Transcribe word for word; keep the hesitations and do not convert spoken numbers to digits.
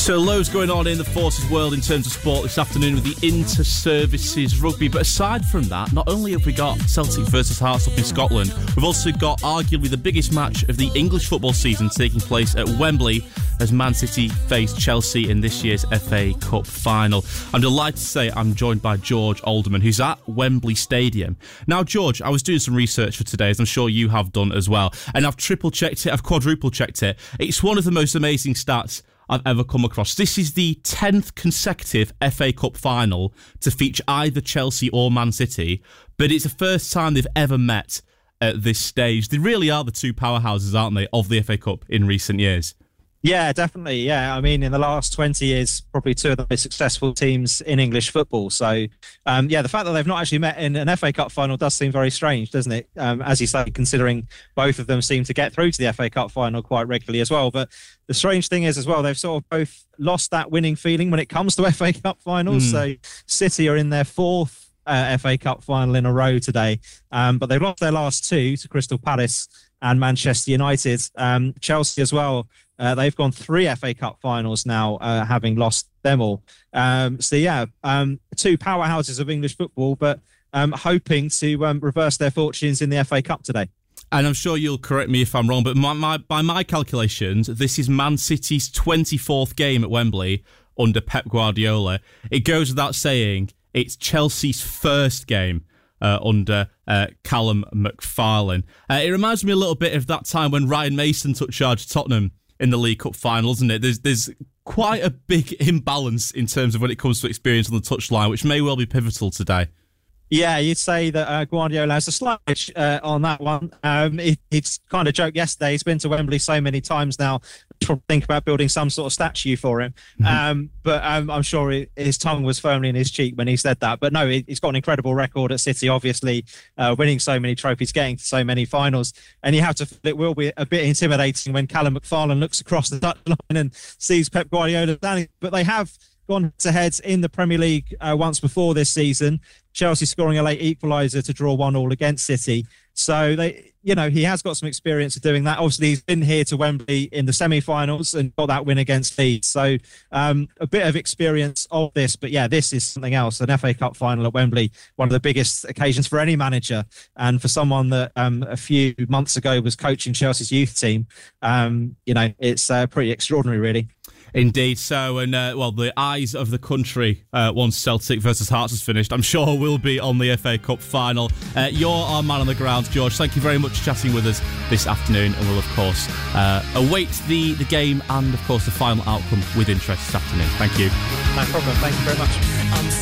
So loads going on in the Forces world in terms of sport this afternoon with the Inter-Services Rugby. But aside from that, not only have we got Celtic versus Hearts up in Scotland, we've also got arguably the biggest match of the English football season taking place at Wembley as Man City face Chelsea in this year's F A Cup final. I'm delighted to say I'm joined by George Alderman, who's at Wembley Stadium. Now, George, I was doing some research for today, as I'm sure you have done as well, and I've triple-checked it, I've quadruple-checked it. It's one of the most amazing stats I've ever come across. This is the tenth consecutive F A Cup final to feature either Chelsea or Man City, but it's the first time they've ever met at this stage. They really are the two powerhouses, aren't they, of the F A Cup in recent years? Yeah, definitely. Yeah, I mean, in the last twenty years, probably two of the most successful teams in English football. So, um, yeah, the fact that they've not actually met in an F A Cup final does seem very strange, doesn't it? Um, as you say, considering both of them seem to get through to the F A Cup final quite regularly as well. But the strange thing is as well, they've sort of both lost that winning feeling when it comes to F A Cup finals. Mm. So City are in their fourth uh, F A Cup final in a row today, um, but they've lost their last two to Crystal Palace and Manchester United. Um, Chelsea as well. Uh, they've gone three F A Cup finals now, uh, having lost them all. Um, so, yeah, um, two powerhouses of English football, but um, hoping to um, reverse their fortunes in the F A Cup today. And I'm sure you'll correct me if I'm wrong, but my, my, by my calculations, this is Man City's twenty-fourth game at Wembley under Pep Guardiola. It goes without saying, it's Chelsea's first game Uh, under uh, Callum McFarlane. Uh, it reminds me a little bit of that time when Ryan Mason took charge of Tottenham in the League Cup final, isn't it? There's there's quite a big imbalance in terms of when it comes to experience on the touchline, which may well be pivotal today. Yeah, you'd say that uh, Guardiola has a slight edge uh, on that one. Um, he, he's kind of joked yesterday. He's been to Wembley so many times now. Probably think about building some sort of statue for him. Mm-hmm. Um, but um, I'm sure he, his tongue was firmly in his cheek when he said that. But no, he, he's got an incredible record at City, obviously, uh, winning so many trophies, getting to so many finals. And you have to, it will be a bit intimidating when Callum McFarlane looks across the touchline and sees Pep Guardiola standing. But they have gone to heads in the Premier League uh, once before this season. Chelsea scoring a late equaliser to draw one all against City. So they, you know, he has got some experience of doing that. Obviously, he's been here to Wembley in the semi-finals and got that win against Leeds. So um, a bit of experience of this. But yeah, this is something else. An F A Cup final at Wembley, one of the biggest occasions for any manager. And for someone that um, a few months ago was coaching Chelsea's youth team, um, you know, it's uh, pretty extraordinary, really. Indeed so, and uh, well, the eyes of the country uh, once Celtic versus Hearts is finished, I'm sure will be on the F A Cup final. Uh, you're our man on the ground, George. Thank you very much for chatting with us this afternoon, and we'll of course uh, await the, the game and of course the final outcome with interest this afternoon. Thank you. No problem. Thank you very much.